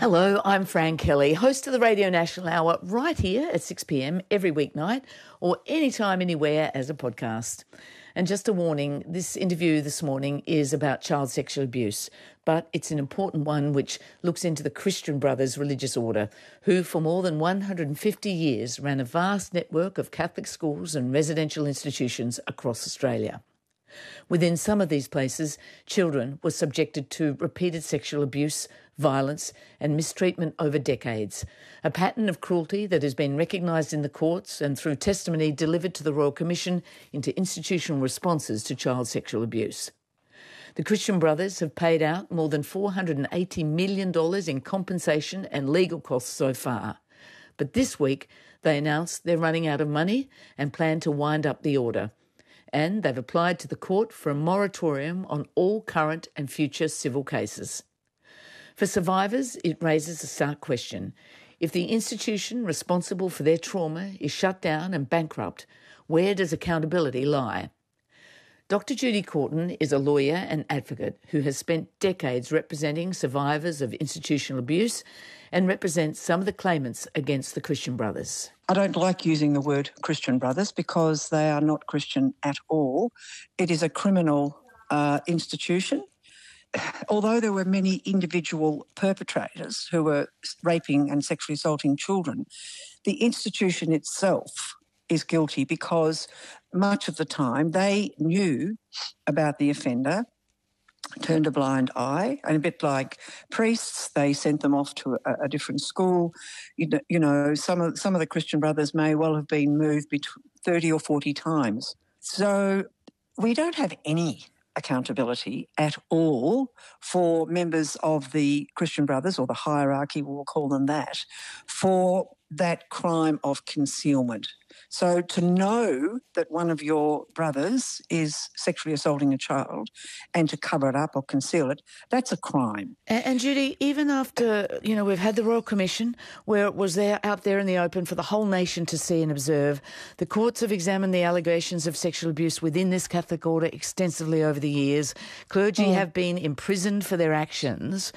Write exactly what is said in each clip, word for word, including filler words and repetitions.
Hello, I'm Fran Kelly, host of the Radio National Hour, right here at six p m every weeknight or anytime, anywhere as a podcast. And just a warning, this interview this morning is about child sexual abuse, but it's an important one which looks into the Christian Brothers religious order, who for more than one hundred fifty years ran a vast network of Catholic schools and residential institutions across Australia. Within some of these places, children were subjected to repeated sexual abuse, violence and mistreatment over decades, a pattern of cruelty that has been recognised in the courts and through testimony delivered to the Royal Commission into institutional responses to child sexual abuse. The Christian Brothers have paid out more than four hundred eighty million dollars in compensation and legal costs so far. But this week, they announced they're running out of money and plan to wind up the order. And they've applied to the court for a moratorium on all current and future civil cases. For survivors, it raises a stark question. If the institution responsible for their trauma is shut down and bankrupt, where does accountability lie? Doctor Judy Courtin is a lawyer and advocate who has spent decades representing survivors of institutional abuse and represents some of the claimants against the Christian Brothers. I don't like using the word Christian Brothers because they are not Christian at all. It is a criminal uh, institution. Although there were many individual perpetrators who were raping and sexually assaulting children, the institution itself is guilty because much of the time they knew about the offender, turned a blind eye, and a bit like priests, they sent them off to a, a different school. You know, you know, some of some of the Christian Brothers may well have been moved between thirty or forty times. So we don't have any accountability at all for members of the Christian Brothers, or the hierarchy, we'll call them that, for that crime of concealment. So to know that one of your brothers is sexually assaulting a child and to cover it up or conceal it, that's a crime. And, and Judy, even after, you know, we've had the Royal Commission where it was there out there in the open for the whole nation to see and observe, the courts have examined the allegations of sexual abuse within this Catholic order extensively over the years. Clergy mm. have been imprisoned for their actions.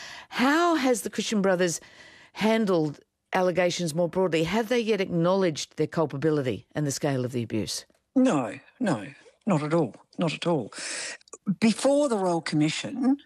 How has the Christian Brothers handled allegations more broadly? Have they yet acknowledged their culpability and the scale of the abuse? No, no, not at all, not at all. Before the Royal Commission,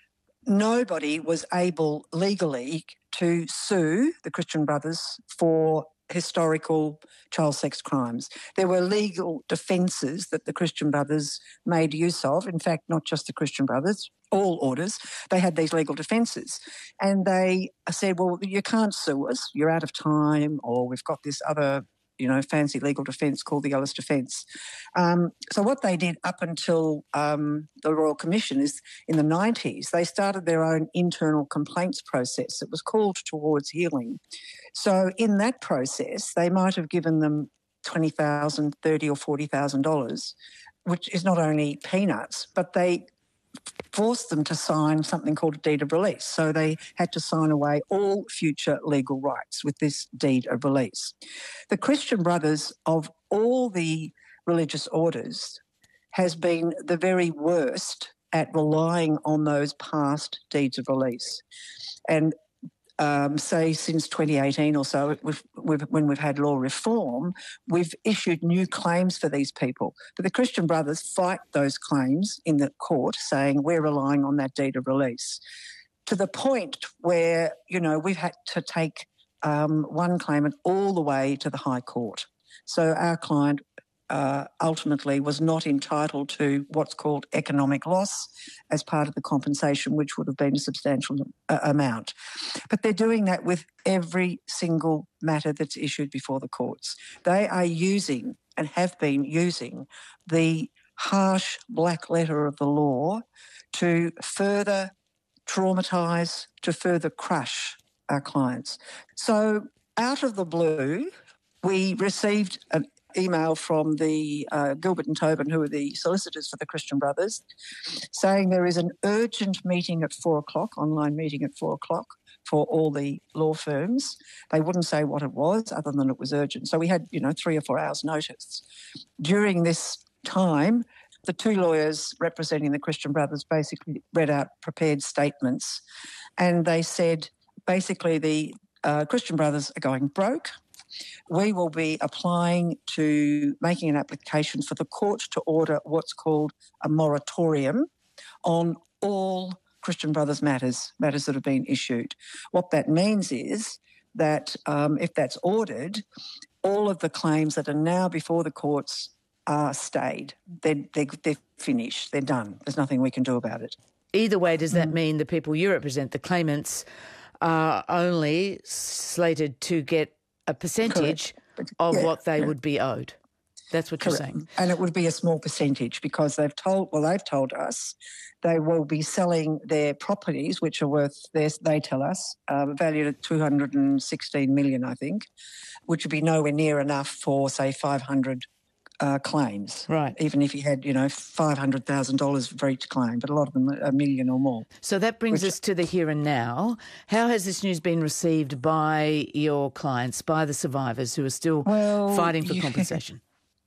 nobody was able legally to sue the Christian Brothers for historical child sex crimes. There were legal defences that the Christian Brothers made use of. In fact, not just the Christian Brothers, all orders, they had these legal defences. And they said, well, you can't sue us, you're out of time, or we've got this other, you know, fancy legal defence called the Ellis defence. Um, so what they did up until um, the Royal Commission is in the nineties, they started their own internal complaints process. It was called Towards Healing. So in that process, they might have given them twenty thousand dollars, thirty thousand dollars or forty thousand dollars, which is not only peanuts, but they forced them to sign something called a deed of release. So they had to sign away all future legal rights with this deed of release. The Christian Brothers of all the religious orders has been the very worst at relying on those past deeds of release. And Um, say since twenty eighteen or so, we've, we've, when we've had law reform, we've issued new claims for these people. But the Christian Brothers fight those claims in the court, saying we're relying on that deed of release, to the point where, you know, we've had to take um, one claimant all the way to the High Court. So our client uh, ultimately was not entitled to what's called economic loss as part of the compensation, which would have been a substantial uh, amount. But they're doing that with every single matter that's issued before the courts. They are using and have been using the harsh black letter of the law to further traumatise, to further crush our clients. So out of the blue, we received an email from the uh, Gilbert and Tobin, who are the solicitors for the Christian Brothers, saying there is an urgent meeting at four o'clock, online meeting at four o'clock for all the law firms. They wouldn't say what it was other than it was urgent. So we had, you know, three or four hours notice. During this time, the two lawyers representing the Christian Brothers basically read out prepared statements, and they said basically the uh, Christian Brothers are going broke. We will be applying to making an application for the court to order what's called a moratorium on all Christian Brothers matters, matters that have been issued. What that means is that um, if that's ordered, all of the claims that are now before the courts are stayed. They're, they're, they're finished. They're done. There's nothing we can do about it. Either way, does that Mm. mean the people you represent, the claimants, are only slated to get a percentage Correct. of Yeah, what they yeah. would be owed? That's what Correct. you're saying. And it would be a small percentage because they've told, well, they've told us they will be selling their properties, which are worth, they, they tell us, uh, valued at two hundred sixteen million, I think, which would be nowhere near enough for, say, five hundred uh, claims. Right. Even if you had, you know, five hundred thousand dollars for each claim, but a lot of them are a million or more. So that brings Which- us to the here and now. How has this news been received by your clients, by the survivors who are still Well, fighting for yeah. compensation?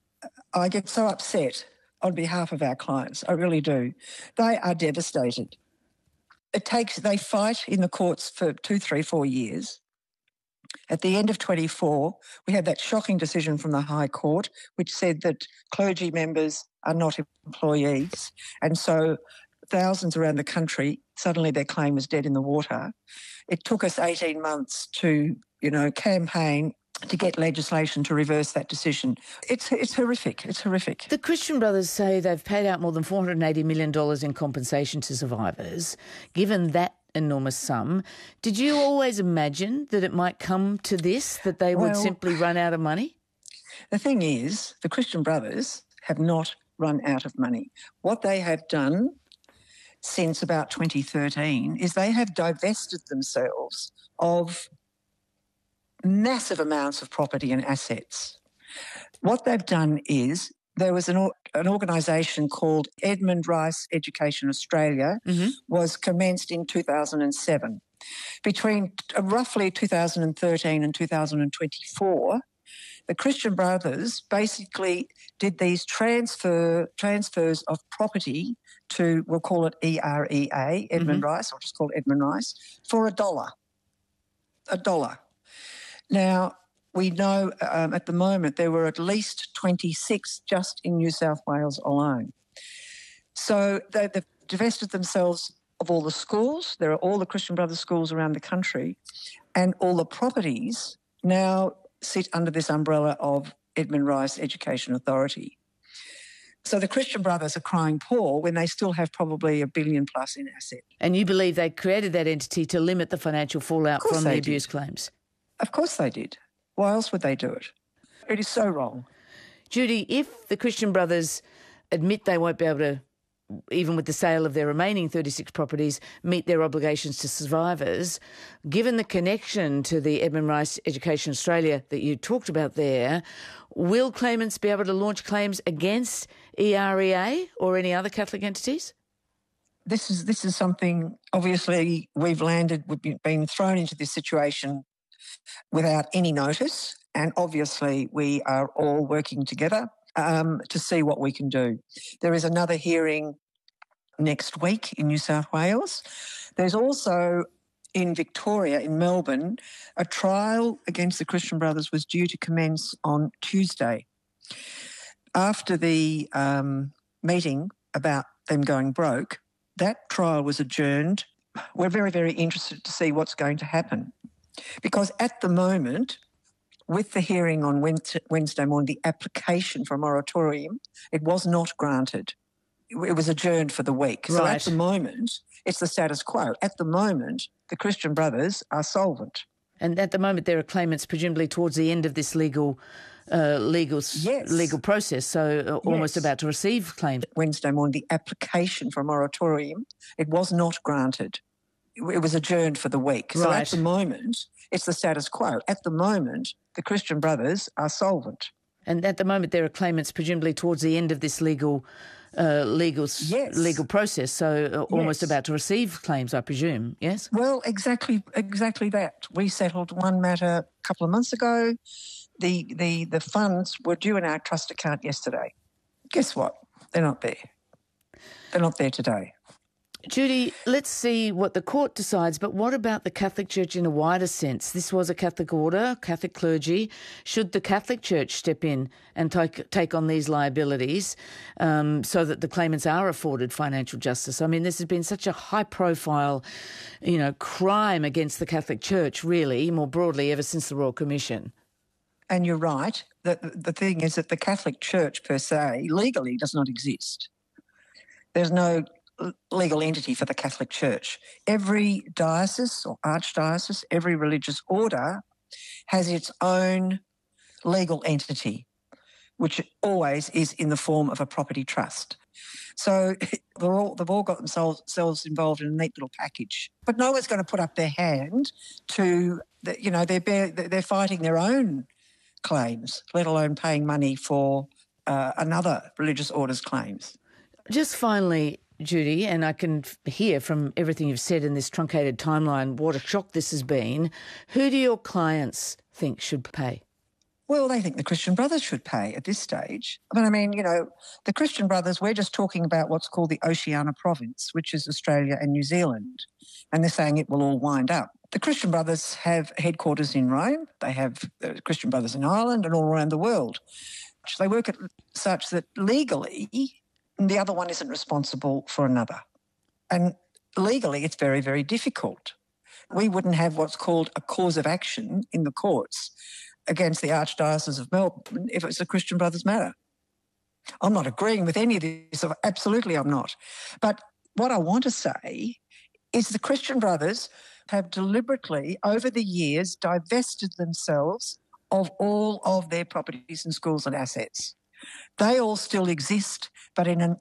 I get so upset on behalf of our clients. I really do. They are devastated. It takes, they fight in the courts for two, three, four years. At the end of twenty-four, we had that shocking decision from the High Court, which said that clergy members are not employees. And so thousands around the country, suddenly their claim was dead in the water. It took us eighteen months to, you know, campaign to get legislation to reverse that decision. It's it's horrific. It's horrific. The Christian Brothers say they've paid out more than four hundred eighty million dollars in compensation to survivors. Given that enormous sum, did you always imagine that it might come to this, that they would Well- simply run out of money? The thing is, the Christian Brothers have not run out of money. What they have done since about twenty thirteen is they have divested themselves of massive amounts of property and assets. What they've done is there was an, or- an organisation called Edmund Rice Education Australia, Mm-hmm. was commenced in two thousand seven. Between uh, roughly two thousand thirteen and two thousand twenty-four, the Christian Brothers basically did these transfer transfers of property to, we'll call it E R E A, Edmund Rice, or just call it Edmund Rice, for a dollar. A dollar. Now, we know um, at the moment there were at least twenty-six just in New South Wales alone. So they, they've divested themselves of all the schools. There are all the Christian Brothers schools around the country, and all the properties now sit under this umbrella of Edmund Rice Education Authority. So the Christian Brothers are crying poor when they still have probably a billion plus in assets. And you believe they created that entity to limit the financial fallout course from the they abuse did. claims? Of course they did. Why else would they do it? It is so wrong. Judy, if the Christian Brothers admit they won't be able to, even with the sale of their remaining thirty-six properties, meet their obligations to survivors, given the connection to the Edmund Rice Education Australia that you talked about there, will claimants be able to launch claims against E R E A or any other Catholic entities? This is this is something, obviously, we've landed, we've been thrown into this situation without any notice, and obviously we are all working together um, to see what we can do. There is another hearing next week in New South Wales. There's also in Victoria, in Melbourne, a trial against the Christian Brothers was due to commence on Tuesday. After the um, meeting about them going broke, that trial was adjourned. We're very, very interested to see what's going to happen. Because at the moment, with the hearing on Wednesday morning, the application for a moratorium, it was not granted. It was adjourned for the week. So Right. at the moment, it's the status quo. At the moment, the Christian Brothers are solvent. And at the moment, there are claimants presumably towards the end of this legal uh, legal Yes. legal process, so uh, almost Yes. about to receive claims. Wednesday morning, the application for a moratorium, it was not granted. It was adjourned for the week. So Right. at the moment, it's the status quo. At the moment, the Christian Brothers are solvent. And at the moment, there are claimants presumably towards the end of this legal uh, legal Yes. legal process, so uh, almost Yes. about to receive claims, I presume. Yes. Well, exactly, exactly that. We settled one matter a couple of months ago. The the the funds were due in our trust account yesterday. Guess what? They're not there. They're not there today. Judy, let's see what the court decides, but what about the Catholic Church in a wider sense? This was a Catholic order, Catholic clergy. Should the Catholic Church step in and take, take on these liabilities um, so that the claimants are afforded financial justice? I mean, this has been such a high-profile, you know, crime against the Catholic Church, really, more broadly, ever since the Royal Commission. And you're right. The, the thing is that the Catholic Church per se legally does not exist. There's no legal entity for the Catholic Church. Every diocese or archdiocese, every religious order has its own legal entity, which always is in the form of a property trust. So they're all, they've all got themselves involved in a neat little package. But no one's going to put up their hand to, the, you know, they're, bare, they're fighting their own claims, let alone paying money for uh, another religious order's claims. Just finally, Judy, and I can hear from everything you've said in this truncated timeline what a shock this has been. Who do your clients think should pay? Well, they think the Christian Brothers should pay at this stage. But I mean, you know, the Christian Brothers, we're just talking about what's called the Oceania Province, which is Australia and New Zealand. And they're saying it will all wind up. The Christian Brothers have headquarters in Rome. They have uh, Christian Brothers in Ireland and all around the world. They work at such that legally the other one isn't responsible for another. And legally it's very, very difficult. We wouldn't have what's called a cause of action in the courts against the Archdiocese of Melbourne if it's a Christian Brothers matter. I'm not agreeing with any of this. Absolutely I'm not. But what I want to say is the Christian Brothers have deliberately, over the years, divested themselves of all of their properties and schools and assets. They all still exist, but in an